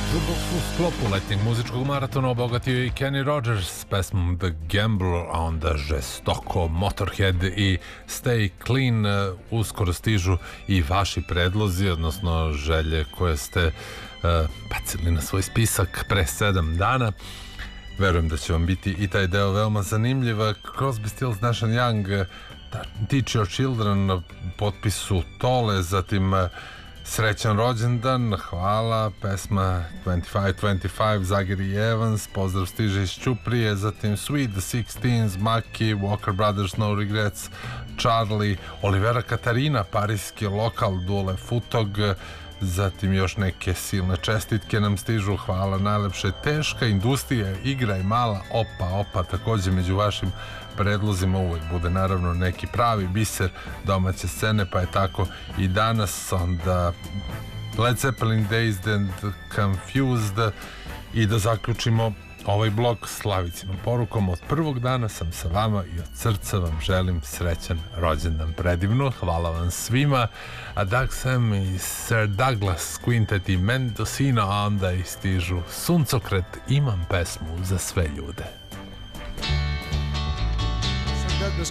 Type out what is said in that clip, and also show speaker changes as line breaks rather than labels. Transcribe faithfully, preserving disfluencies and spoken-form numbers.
U sklopu letnjeg muzičkog maratona obogatio i Kenny Rogers s pesmom The Gambler, a onda žestoko Motorhead i Stay Clean. Uskoro stižu i vaši predlozi, odnosno želje koje ste uh, bacili na svoj spisak pre sedam dana. Verujem da će vam biti i taj deo veoma zanimljiv. Crosby, Stills, Nash and Young, Teach Your Children, potpisu Tole, zatim Srećan rođendan, hvala, pesma dvadesset pet dvadeset pet, Zagiri Evans, pozdrav stiže iz Ćuprije, zatim Sweet, The Sixteens, Maki, Walker Brothers, No Regrets, Charlie, Olivera Katarina, parijski lokal, Dule Futog, zatim još neke silne čestitke nam stižu, hvala najlepše. Teška industrija, igra i mala, opa, opa, takođe među vašim predlozima uvek bude naravno neki pravi biser domaće scene, pa je tako i danas. Onda Led Zeppelin, Dazed and Confused, i da zaključimo ovaj blog Slavicinom porukom: od prvog dana sam sa vama i od srca vam želim srećan rođendan predivno. Hvala vam svima. A Doug Sam i Sir Douglas Quintet i Mendocino, a onda i stižu Suncokret, imam pesmu za sve ljude.